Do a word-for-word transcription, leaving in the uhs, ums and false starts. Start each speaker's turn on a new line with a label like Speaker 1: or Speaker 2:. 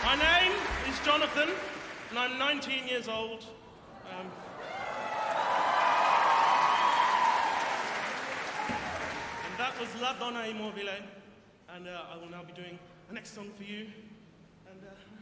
Speaker 1: My name is Jonathan, and I'm nineteen years old. Um, and that was La Donna Immobile, and uh, I will now be doing the next song for you. And uh,